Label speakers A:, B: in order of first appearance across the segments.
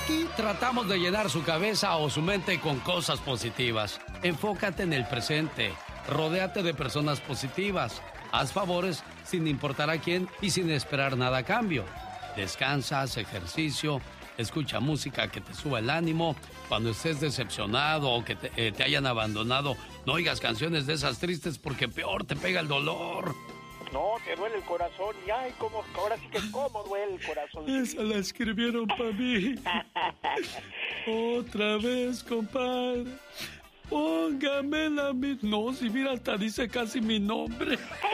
A: Aquí tratamos de llenar su cabeza o su mente con cosas positivas. Enfócate en el presente. Rodéate de personas positivas. Haz favores sin importar a quién y sin esperar nada a cambio. Descansa, haz ejercicio, escucha música que te suba el ánimo. Cuando estés decepcionado o que te hayan abandonado, no oigas canciones de esas tristes porque peor te pega el dolor.
B: No, te duele el corazón y ay, ahora sí que cómo duele el corazón.
A: Esa la escribieron para mí. Otra vez, compadre. Póngamela mi... No, si mira, hasta dice casi mi nombre.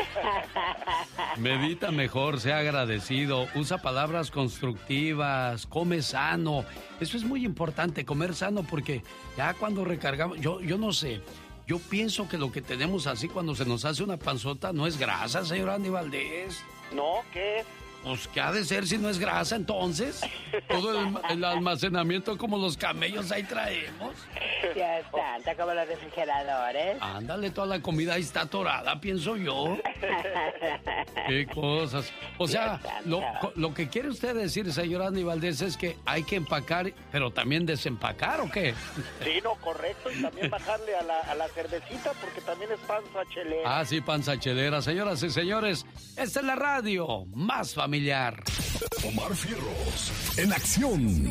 A: Medita mejor, sea agradecido, usa palabras constructivas, come sano. Eso es muy importante, comer sano, porque ya cuando recargamos... Yo no sé, yo pienso que lo que tenemos así cuando se nos hace una panzota no es grasa, señor Andy Valdés.
B: No, ¿qué es?
A: Pues, ¿qué ha de ser si no es grasa, entonces? Todo el almacenamiento como los camellos ahí traemos.
C: Ya está, como los refrigeradores.
A: Ándale, toda la comida ahí está atorada, pienso yo. Qué cosas. O sea, lo que quiere usted decir, señor Andy Valdés, es que hay que empacar, pero también desempacar, ¿o qué?
B: Sí, no, correcto. Y también bajarle a la cervecita, porque también es panza chelera.
A: Ah, sí, panza chelera. Señoras y señores, esta es la radio más familiar.
D: Omar Fierros, en acción.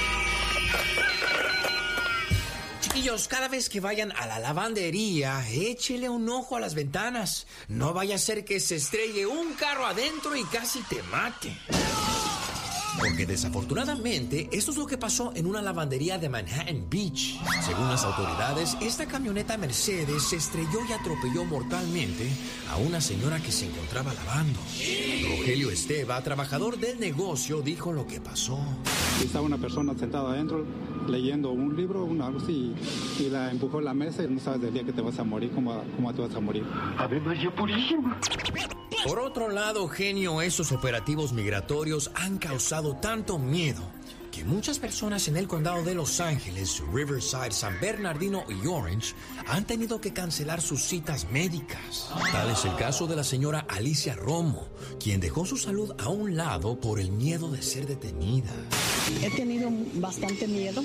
E: Chiquillos, cada vez que vayan a la lavandería, échele un ojo a las ventanas. No vaya a ser que se estrelle un carro adentro y casi te mate. Porque desafortunadamente, esto es lo que pasó en una lavandería de Manhattan Beach. Según las autoridades, esta camioneta Mercedes se estrelló y atropelló mortalmente a una señora que se encontraba lavando. Rogelio Esteva, trabajador del negocio, dijo lo que pasó.
F: Estaba una persona sentada adentro leyendo un libro, algo así, y la empujó a la mesa y no sabes del día que te vas a morir, cómo te vas a morir.
G: ¡Ave María Purísima!
E: Por otro lado, genio, esos operativos migratorios han causado tanto miedo que muchas personas en el condado de Los Ángeles, Riverside, San Bernardino y Orange han tenido que cancelar sus citas médicas. Tal es el caso de la señora Alicia Romo, quien dejó su salud a un lado por el miedo de ser detenida.
H: He tenido bastante miedo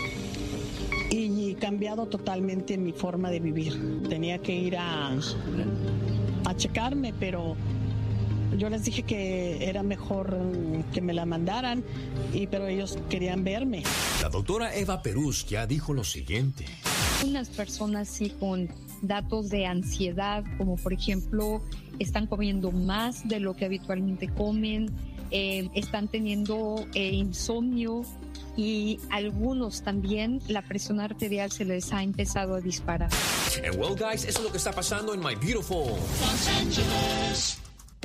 H: y cambiado totalmente mi forma de vivir. Tenía que ir a checarme, pero yo les dije que era mejor que me la mandaran, pero ellos querían verme.
E: La doctora Eva Perusquia dijo lo siguiente.
I: Unas personas sí con datos de ansiedad, como por ejemplo, están comiendo más de lo que habitualmente comen, están teniendo insomnio, y algunos también la presión arterial se les ha empezado a disparar.
E: And well, guys, eso es lo que está pasando en My Beautiful Los Angeles.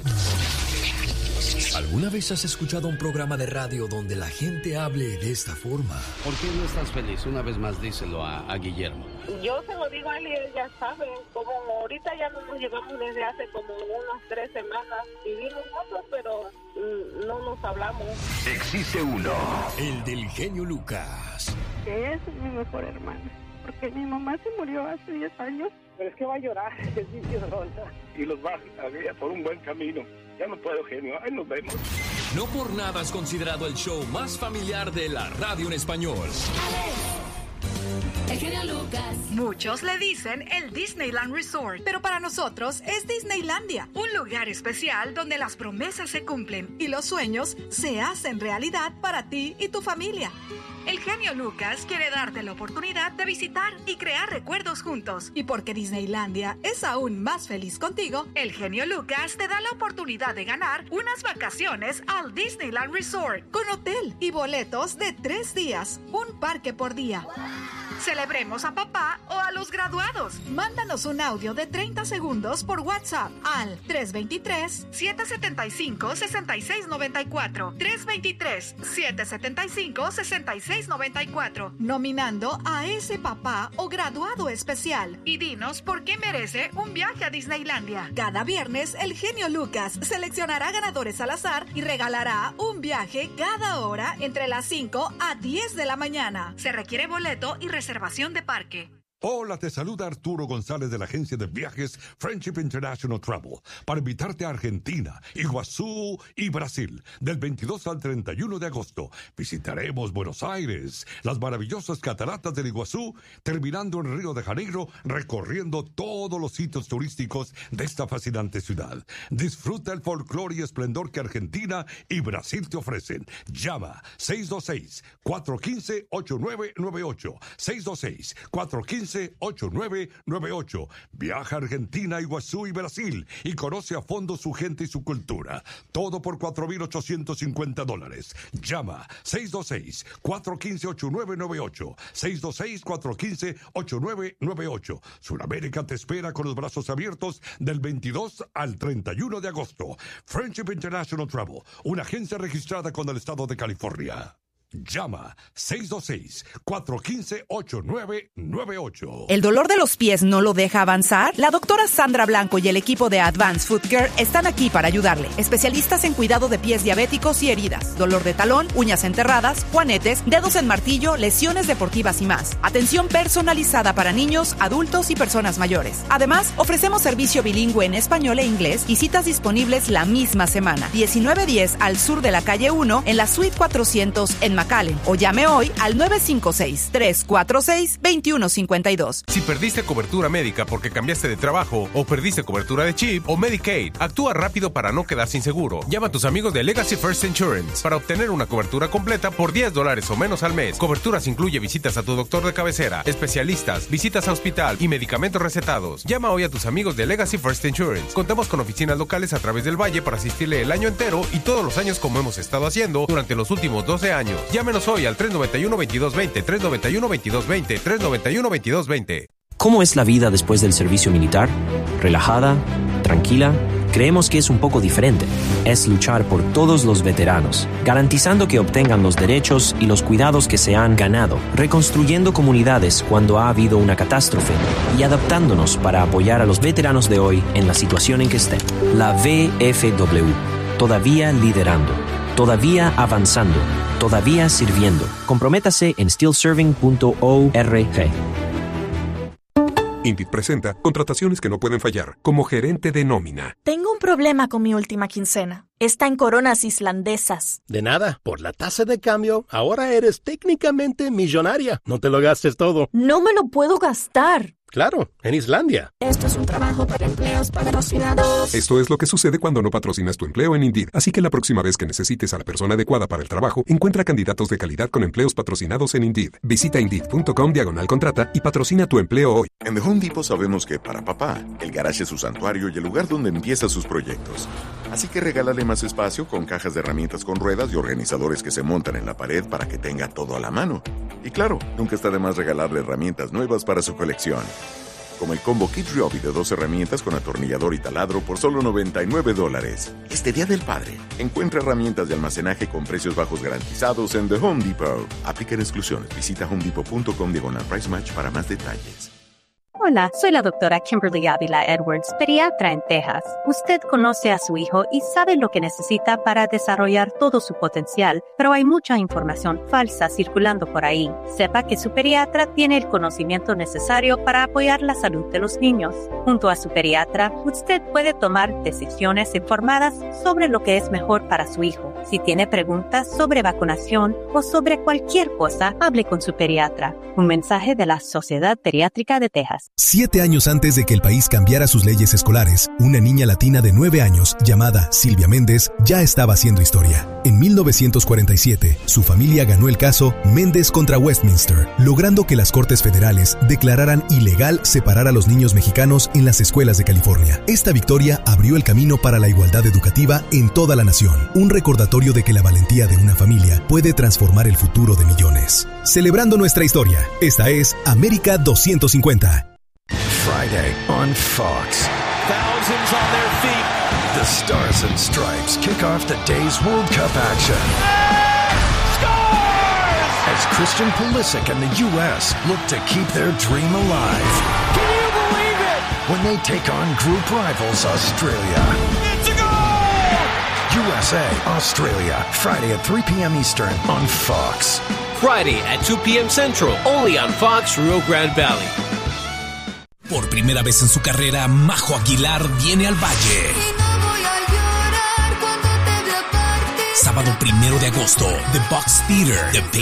E: ¿Alguna vez has escuchado un programa de radio donde la gente hable de esta forma?
A: ¿Por qué no estás feliz? Una vez más díselo a Guillermo.
C: Yo se lo digo a él y él ya sabe. Como ahorita ya no nos llevamos desde hace como unas 3 semanas. Vivimos juntos, pero no nos hablamos.
D: Existe uno.
E: El del genio Lucas.
J: Que es mi mejor hermana. Porque mi mamá se murió hace 10 años.
B: Pero es que va a llorar, es mi y los va a guiar por un buen camino. Ya no puedo, genio. Ahí nos vemos.
E: No por nada es considerado el show más familiar de la radio en español.
K: El genio Lucas.
L: Muchos le dicen el Disneyland Resort, pero para nosotros es Disneylandia, un lugar especial donde las promesas se cumplen y los sueños se hacen realidad para ti y tu familia. El genio Lucas quiere darte la oportunidad de visitar y crear recuerdos juntos. Y porque Disneylandia es aún más feliz contigo, el genio Lucas te da la oportunidad de ganar unas vacaciones al Disneyland Resort con hotel y boletos de 3 días, un parque por día. Celebremos a papá o a los graduados. Mándanos un audio de 30 segundos por WhatsApp al 323-775-6694. 323-775-6694. Nominando a ese papá o graduado especial. Y dinos por qué merece un viaje a Disneylandia. Cada viernes, el genio Lucas seleccionará ganadores al azar y regalará un viaje cada hora entre las 5 a 10 de la mañana. Se requiere boleto y reservación de parque.
M: Hola, te saluda Arturo González de la agencia de viajes Friendship International Travel para invitarte a Argentina, Iguazú y Brasil del 22 al 31 de agosto. Visitaremos Buenos Aires, las maravillosas cataratas del Iguazú, terminando en Río de Janeiro, recorriendo todos los sitios turísticos de esta fascinante ciudad. Disfruta el folclore y esplendor que Argentina y Brasil te ofrecen. Llama 626-415-8998. 626-415-8998. Viaja a Argentina, Iguazú y Brasil y conoce a fondo su gente y su cultura. Todo por $4,850. Llama 626-415-8998. 626-415-8998. Sudamérica te espera con los brazos abiertos del 22 al 31 de agosto. Friendship International Travel, una agencia registrada con el estado de California. Llama 626-415-8998.
N: ¿El dolor de los pies no lo deja avanzar? La doctora Sandra Blanco y el equipo de Advanced Foot Care están aquí para ayudarle. Especialistas en cuidado de pies diabéticos y heridas, dolor de talón, uñas enterradas, juanetes, dedos en martillo, lesiones deportivas y más. Atención personalizada para niños, adultos y personas mayores. Además, ofrecemos servicio bilingüe en español e inglés y citas disponibles la misma semana. 1910 al sur de la calle 1 en la suite 400 en McAllen, o llame hoy al 956-346-2152.
O: Si perdiste cobertura médica porque cambiaste de trabajo o perdiste cobertura de CHIP o Medicaid, actúa rápido para no quedar sin seguro. Llama a tus amigos de Legacy First Insurance para obtener una cobertura completa por $10 o menos al mes. Coberturas incluye visitas a tu doctor de cabecera, especialistas, visitas a hospital y medicamentos recetados. Llama hoy a tus amigos de Legacy First Insurance. Contamos con oficinas locales a través del valle para asistirle el año entero y todos los años como hemos estado haciendo durante los últimos 12 años. Llámenos hoy al 391-2220, 391-2220, 391-2220.
P: ¿Cómo es la vida después del servicio militar? ¿Relajada? ¿Tranquila? Creemos que es un poco diferente. Es luchar por todos los veteranos, garantizando que obtengan los derechos y los cuidados que se han ganado, reconstruyendo comunidades cuando ha habido una catástrofe y adaptándonos para apoyar a los veteranos de hoy en la situación en que estén. La VFW, todavía liderando, todavía avanzando, todavía sirviendo. Comprométase en stillserving.org.
Q: Indeed presenta contrataciones que no pueden fallar, como gerente de nómina.
R: Tengo un problema con mi última quincena. Está en coronas islandesas.
S: De nada, por la tasa de cambio, ahora eres técnicamente millonaria. No te lo gastes todo.
R: No me lo puedo gastar.
S: Claro, en Islandia.
T: Esto es un trabajo para empleos patrocinados.
Q: Esto es lo que sucede cuando no patrocinas tu empleo en Indeed. Así que la próxima vez que necesites a la persona adecuada para el trabajo, encuentra candidatos de calidad con empleos patrocinados en Indeed. Visita Indeed.com/contrata y patrocina tu empleo hoy.
U: En The Home Depot sabemos que para papá, el garage es su santuario y el lugar donde empieza sus proyectos. Así que regálale más espacio con cajas de herramientas con ruedas y organizadores que se montan en la pared para que tenga todo a la mano. Y claro, nunca está de más regalarle herramientas nuevas para su colección. Como el combo Kid Ryobi de 2 herramientas con atornillador y taladro por solo $99. Este Día del Padre, encuentra herramientas de almacenaje con precios bajos garantizados en The Home Depot. Aplican exclusiones. Visita homedepot.com/price match para más detalles.
V: Hola, soy la doctora Kimberly Ávila Edwards, pediatra en Texas. Usted conoce a su hijo y sabe lo que necesita para desarrollar todo su potencial, pero hay mucha información falsa circulando por ahí. Sepa que su pediatra tiene el conocimiento necesario para apoyar la salud de los niños. Junto a su pediatra, usted puede tomar decisiones informadas sobre lo que es mejor para su hijo. Si tiene preguntas sobre vacunación o sobre cualquier cosa, hable con su pediatra. Un mensaje de la Sociedad Pediátrica de Texas.
W: 7 años antes de que el país cambiara sus leyes escolares, una niña latina de 9 años, llamada Silvia Méndez, ya estaba haciendo historia. En 1947, su familia ganó el caso Méndez contra Westminster, logrando que las Cortes Federales declararan ilegal separar a los niños mexicanos en las escuelas de California. Esta victoria abrió el camino para la igualdad educativa en toda la nación, un recordatorio de que la valentía de una familia puede transformar el futuro de millones. Celebrando nuestra historia, esta es América 250.
D: Friday on Fox.
X: Thousands on their feet.
D: The Stars and Stripes kick off the day's World Cup action.
X: Scores!
D: As Christian Pulisic and the U.S. look to keep their dream alive.
X: Can you believe it?
D: When they take on group rivals Australia.
X: It's a goal!
D: USA, Australia, Friday at 3 p.m. Eastern on Fox.
Y: Friday at 2 p.m. Central, only on Fox Rio Grande Valley.
F: Por primera vez en su carrera, Majo Aguilar viene al Valle. Sábado 1 de agosto, The Box Theater, The